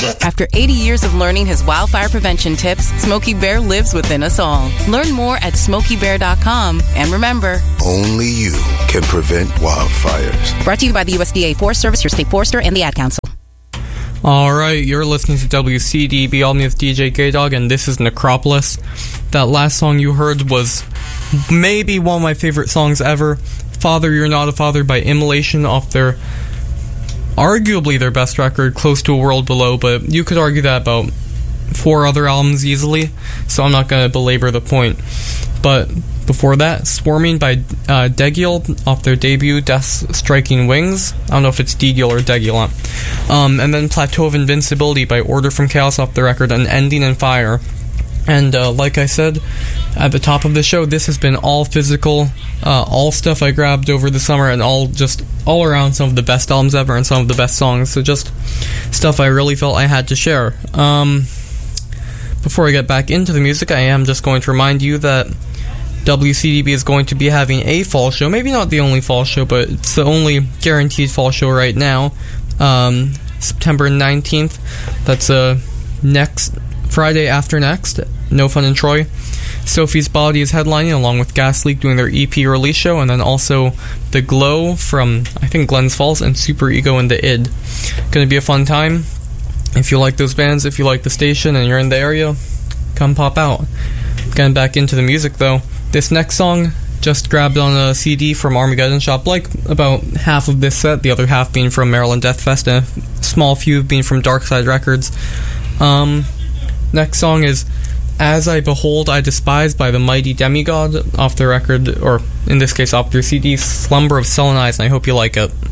After 80 years of learning his wildfire prevention tips, Smokey Bear lives within us all. Learn more at SmokeyBear.com. And remember, only you can prevent wildfires. Brought to you by the USDA Forest Service, your state forester, and the Ad Council. Alright, you're listening to WCDB, all me with DJ Gaydog, and this is Necropolis. That last song you heard was maybe one of my favorite songs ever. Father, You're Not a Father by Immolation, off their, arguably their best record, Close to a World Below, but you could argue that about 4 other albums easily, so I'm not going to belabor the point. But before that, Swarming by Degil, off their debut, Death's Striking Wings. I don't know if it's Degil or Degil. And then Plateau of Invincibility by Order from Chaos, off the record, and Ending in Fire. And like I said at the top of the show, this has been all physical, all stuff I grabbed over the summer, and all around some of the best albums ever and some of the best songs. So just stuff I really felt I had to share. Before I get back into the music, I am just going to remind you that WCDB is going to be having a fall show. Maybe not the only fall show, but it's the only guaranteed fall show right now. September 19th. That's next Friday after next. No Fun in Troy. Sophie's Body is headlining, along with Gas Leak doing their EP release show, and then also The Glow from, I think, Glens Falls, and Super Ego and The Id. Gonna be a fun time. If you like those bands, if you like the station, and you're in the area, come pop out. Getting back into the music, though. This next song, just grabbed on a CD from Armageddon Shop, like about half of this set, the other half being from Maryland Death Fest, and a small few being from Dark Side Records. Next song is As I Behold, I Despise by the Mighty Demigod, off the record, or in this case off their CD, Slumber of Sullen Eyes, and I hope you like it.